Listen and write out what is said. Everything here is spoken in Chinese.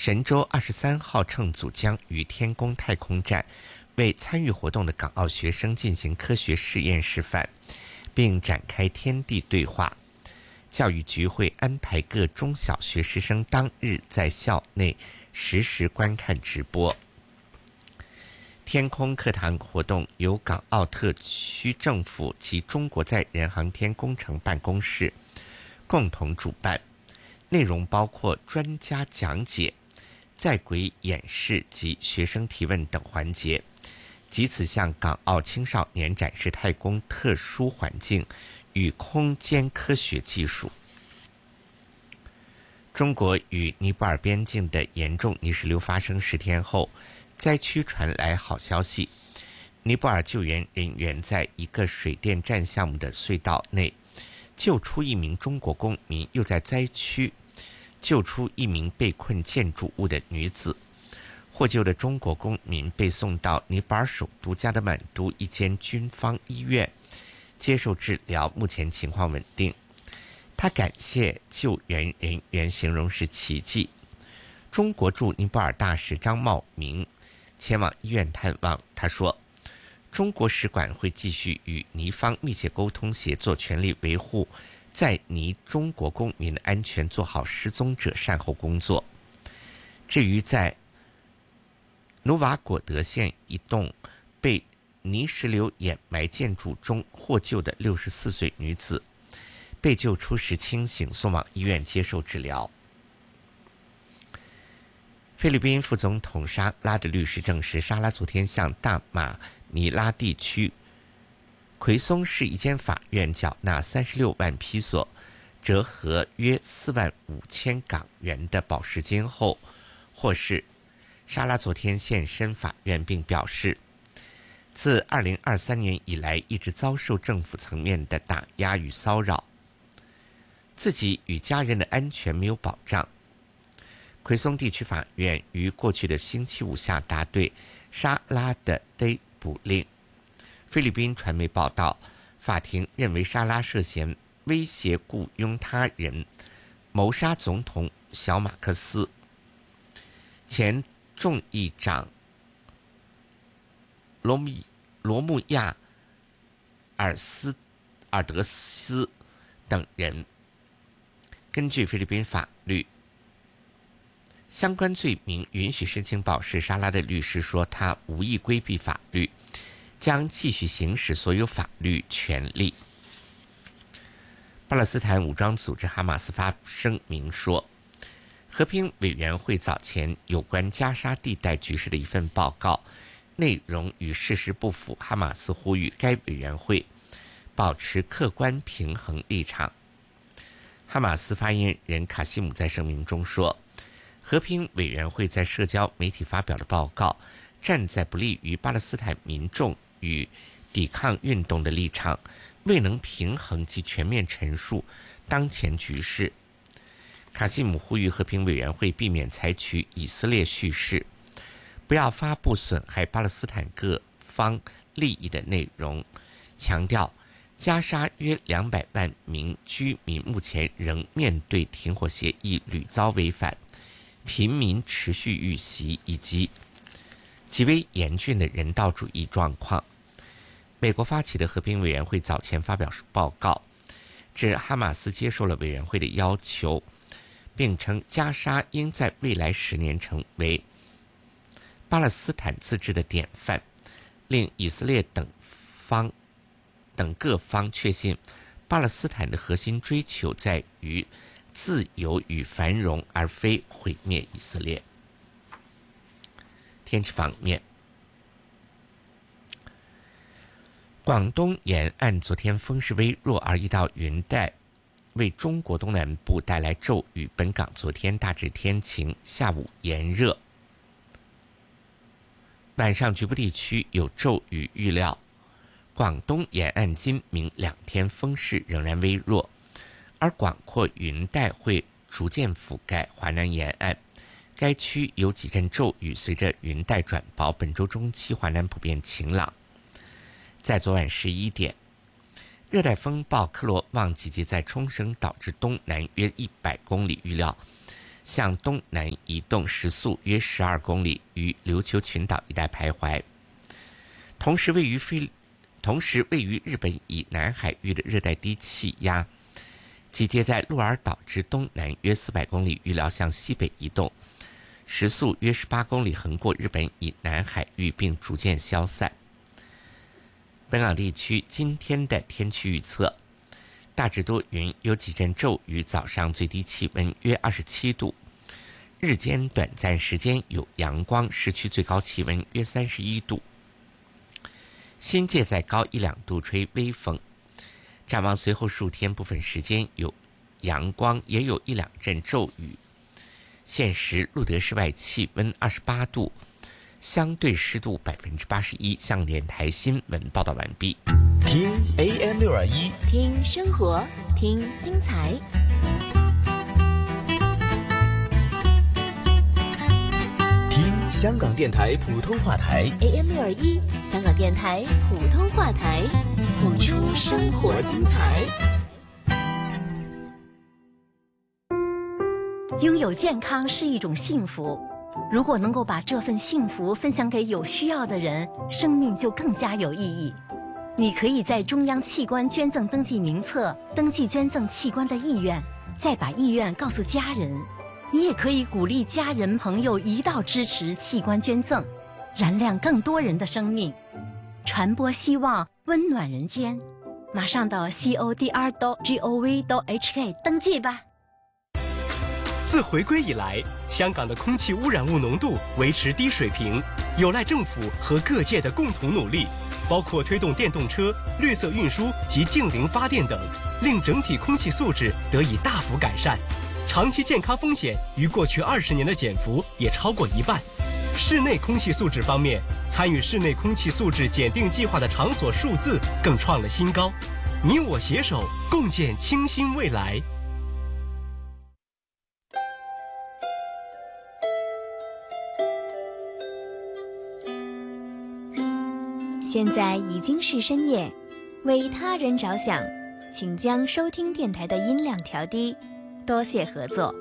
神舟23号乘组将于天宫太空站为参与活动的港澳学生进行科学试验示范，并展开天地对话。教育局会安排各中小学师生当日在校内实时观看直播。天空课堂活动由港澳特区政府及中国载人航天工程办公室共同主办，内容包括专家讲解、在轨演示及学生提问等环节，藉此向港澳青少年展示太空特殊环境与空间科学技术。中国与尼泊尔边境的严重泥石流发生10天后，灾区传来好消息。尼泊尔救援人员在一个水电站项目的隧道内救出一名中国公民，又在灾区救出一名被困建筑物的女子。获救的中国公民被送到尼泊尔首都加德满都一间军方医院接受治疗，目前情况稳定。他感谢救援人员，形容是奇迹。中国驻尼泊尔大使张茂明前往医院探望，他说，中国使馆会继续与尼方密切沟通协作，全力维护在尼中国公民的安全，做好失踪者善后工作。至于在努瓦果德县一栋被泥石流掩埋建筑中获救的64岁女子，被救出时清醒，送往医院接受治疗。菲律宾副总统沙拉的律师证实，沙拉昨天向大马尼拉地区奎松市一间法院缴纳36万披索，折合约4万5千港元的保释金后获释。沙拉昨天现身法院，并表示，自2023年以来一直遭受政府层面的打压与骚扰，自己与家人的安全没有保障。奎松地区法院于过去的星期五下达对沙拉的逮捕令。菲律宾传媒报道，法庭认为沙拉涉嫌威胁雇佣他人谋杀总统小马克思。前众议长罗穆亚尔德斯等人。根据菲律宾法律，相关罪名允许申请保释。沙拉的律师说，他无意规避法律，将继续行使所有法律权利。巴勒斯坦武装组织哈马斯发声明说，和平委员会早前有关加沙地带局势的一份报告内容与事实不符，哈马斯呼吁该委员会保持客观平衡立场。哈马斯发言人卡西姆在声明中说，和平委员会在社交媒体发表的报告站在不利于巴勒斯坦民众与抵抗运动的立场，未能平衡及全面陈述当前局势。卡西姆呼吁和平委员会避免采取以色列叙事，不要发布损害巴勒斯坦各方利益的内容，强调加沙约200万名居民目前仍面对停火协议屡遭违反、平民持续遇袭以及极为严峻的人道主义状况。美国发起的和平委员会早前发表报告，指哈马斯接受了委员会的要求，并称加沙应在未来10年成为巴勒斯坦自治的典范，令以色列等各方确信巴勒斯坦的核心追求在于自由与繁荣，而非毁灭以色列。天气方面，广东沿岸昨天风势微弱，而一道云带为中国东南部带来骤雨。本港昨天大致天晴，下午炎热，晚上局部地区有骤雨预料。广东沿岸今明2天风势仍然微弱，而广阔云带会逐渐覆盖华南沿岸，该区有几阵骤雨，随着云带转薄，本周中期华南普遍晴朗。在昨晚11点，热带风暴克罗旺集结在冲绳岛之东南约100公里，预料向东南移动，时速约12公里，于琉球群岛一带徘徊。同时位于日本以南海域的热带低气压，集结在鹿儿岛之东南约400公里，预料向西北移动，时速约18公里，横过日本以南海域，并逐渐消散。本港地区今天的天气预测：大致多云，有几阵骤雨，早上最低气温约27度，日间短暂时间有阳光，市区最高气温约31度，新界再高1-2度，吹微风。展望随后数天，部分时间有阳光，也有1-2阵骤雨。现时路德室外气温28度，相对湿度81%。向联台新闻报道完毕。 听 AM621， 听生活，听精彩。 听香港电台普通话台 AM621，香港电台普通话台，谱出生活精彩。 拥有健康是一种幸福，如果能够把这份幸福分享给有需要的人，生命就更加有意义。你可以在中央器官捐赠登记名册登记捐赠器官的意愿，再把意愿告诉家人。你也可以鼓励家人朋友一道支持器官捐赠，燃亮更多人的生命，传播希望，温暖人间。马上到 codr.gov.hk 登记吧。 自回归以来，香港的空气污染物浓度维持低水平，有赖政府和各界的共同努力，包括推动电动车、绿色运输及净零发电等，令整体空气素质得以大幅改善。长期健康风险于过去20年的减幅也超过1半。室内空气素质方面，参与室内空气素质检定计划的场所数字更创了新高。你我携手，共建清新未来。 现在已经是深夜，为他人着想，请将收听电台的音量调低，多谢合作。